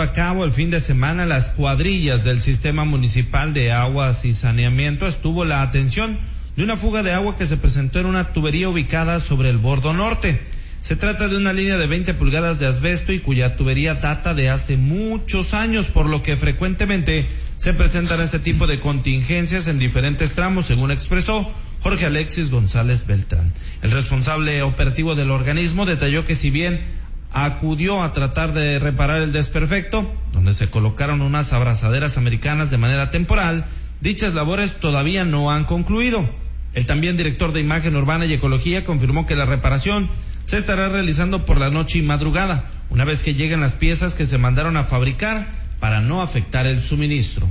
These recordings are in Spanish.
a cabo el fin de semana las cuadrillas del Sistema Municipal de Aguas y Saneamiento estuvo la atención de una fuga de agua que se presentó en una tubería ubicada sobre el bordo norte. Se trata de una línea de 20 pulgadas de asbesto y cuya tubería data de hace muchos años, por lo que frecuentemente se presentan este tipo de contingencias en diferentes tramos, según expresó Jorge Alexis González Beltrán. El responsable operativo del organismo detalló que si bien acudió a tratar de reparar el desperfecto, donde se colocaron unas abrazaderas americanas de manera temporal, dichas labores todavía no han concluido. El también director de Imagen Urbana y Ecología confirmó que la reparación se estará realizando por la noche y madrugada, una vez que lleguen las piezas que se mandaron a fabricar para no afectar el suministro.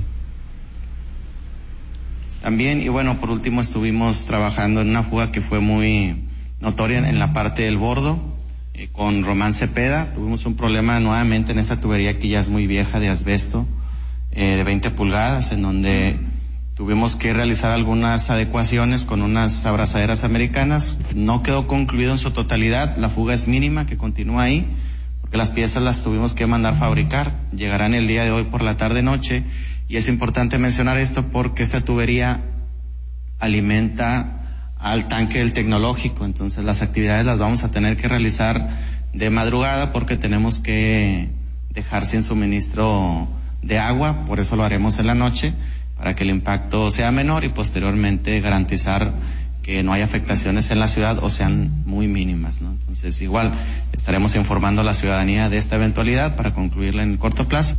También, y bueno, por último estuvimos trabajando en una fuga que fue muy notoria en la parte del bordo, con Román Cepeda. Tuvimos un problema nuevamente en esa tubería que ya es muy vieja de asbesto, de 20 pulgadas, en donde tuvimos que realizar algunas adecuaciones con unas abrazaderas americanas. No quedó concluido en su totalidad, la fuga es mínima que continúa ahí, porque las piezas las tuvimos que mandar fabricar, llegarán el día de hoy por la tarde-noche, y es importante mencionar esto porque esta tubería alimenta al tanque del tecnológico, entonces las actividades las vamos a tener que realizar de madrugada porque tenemos que dejar sin suministro de agua, por eso lo haremos en la noche, para que el impacto sea menor y posteriormente garantizar que no haya afectaciones en la ciudad o sean muy mínimas, ¿no? Entonces igual estaremos informando a la ciudadanía de esta eventualidad para concluirla en el corto plazo.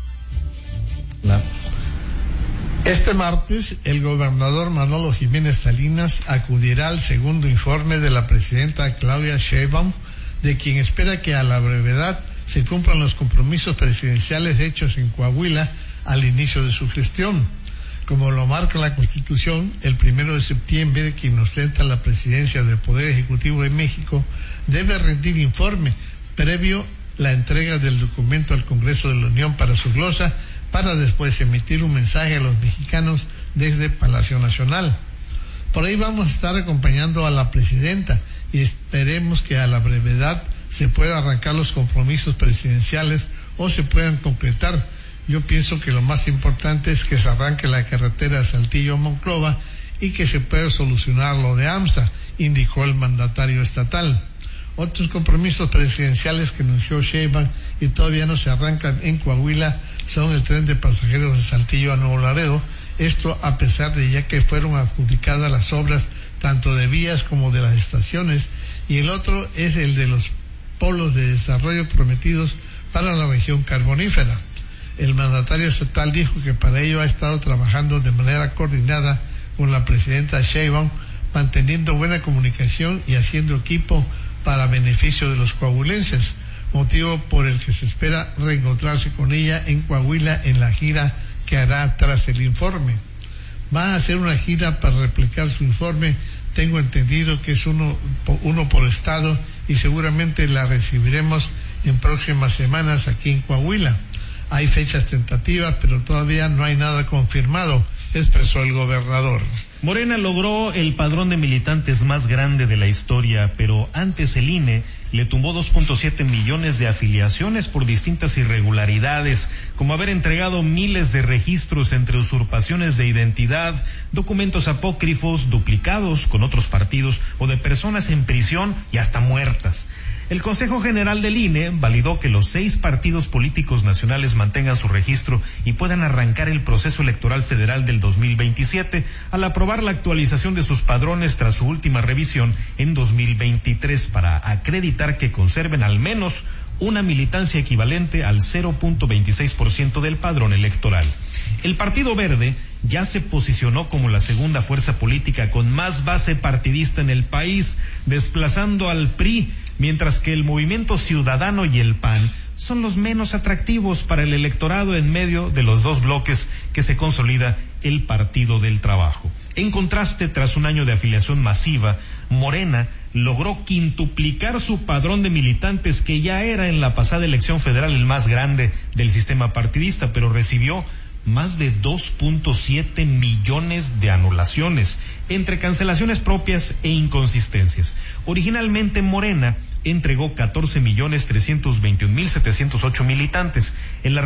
Este martes, el gobernador Manolo Jiménez Salinas acudirá al segundo informe de la presidenta Claudia Sheinbaum, de quien espera que a la brevedad se cumplan los compromisos presidenciales hechos en Coahuila al inicio de su gestión. Como lo marca la Constitución, el 1 de septiembre, quien ostenta la presidencia del Poder Ejecutivo de México debe rendir informe previo la entrega del documento al Congreso de la Unión para su glosa, para después emitir un mensaje a los mexicanos desde Palacio Nacional. Por ahí vamos a estar acompañando a la presidenta y esperemos que a la brevedad se puedan arrancar los compromisos presidenciales o se puedan concretar. Yo pienso que lo más importante es que se arranque la carretera de Saltillo a Monclova y que se pueda solucionar lo de AMSA, indicó el mandatario estatal. Otros compromisos presidenciales que anunció Sheinbaum y todavía no se arrancan en Coahuila son el tren de pasajeros de Saltillo a Nuevo Laredo, esto a pesar de ya que fueron adjudicadas las obras tanto de vías como de las estaciones, y el otro es el de los polos de desarrollo prometidos para la región carbonífera. El mandatario estatal dijo que para ello ha estado trabajando de manera coordinada con la presidenta Sheinbaum, manteniendo buena comunicación y haciendo equipo para beneficio de los coahuilenses, motivo por el que se espera reencontrarse con ella en Coahuila en la gira que hará tras el informe. Va a hacer una gira para replicar su informe, tengo entendido que es uno por estado, y seguramente la recibiremos en próximas semanas aquí en Coahuila. Hay fechas tentativas, pero todavía no hay nada confirmado, expresó el gobernador. Morena logró el padrón de militantes más grande de la historia, pero antes el INE le tumbó 2.7 millones de afiliaciones por distintas irregularidades, como haber entregado miles de registros entre usurpaciones de identidad, documentos apócrifos, duplicados con otros partidos o de personas en prisión y hasta muertas. El Consejo General del INE validó que los 6 partidos políticos nacionales mantengan su registro y puedan arrancar el proceso electoral federal del 2027 al aprobar la actualización de sus padrones tras su última revisión en 2023 para acreditar que conserven al menos una militancia equivalente al 0.26% del padrón electoral. El Partido Verde ya se posicionó como la segunda fuerza política con más base partidista en el país, desplazando al PRI, mientras que el Movimiento Ciudadano y el PAN son los menos atractivos para el electorado en medio de los dos bloques que se consolida el Partido del Trabajo. En contraste, tras un año de afiliación masiva, Morena logró quintuplicar su padrón de militantes, que ya era en la pasada elección federal el más grande del sistema partidista, pero recibió más de 2.7 millones de anulaciones, entre cancelaciones propias e inconsistencias. Originalmente Morena entregó 14.321.708 militantes. En la